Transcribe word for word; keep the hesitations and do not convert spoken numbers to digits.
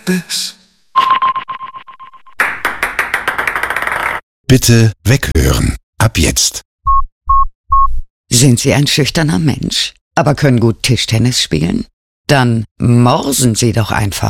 this. Bitte weghören. Ab jetzt. Sind Sie ein schüchterner Mensch, aber können gut Tischtennis spielen? Dann morsen Sie doch einfach.